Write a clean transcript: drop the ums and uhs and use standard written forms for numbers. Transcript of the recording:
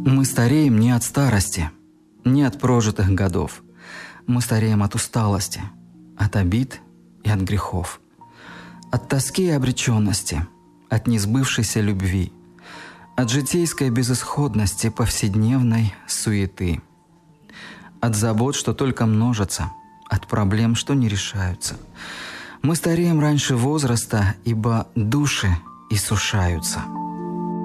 Мы стареем не от старости, не от прожитых годов. Мы стареем от усталости, от обид и от грехов, от тоски и обреченности, от несбывшейся любви, от житейской безысходности повседневной суеты, от забот, что только множатся, от проблем, что не решаются. Мы стареем раньше возраста, ибо души иссушаются.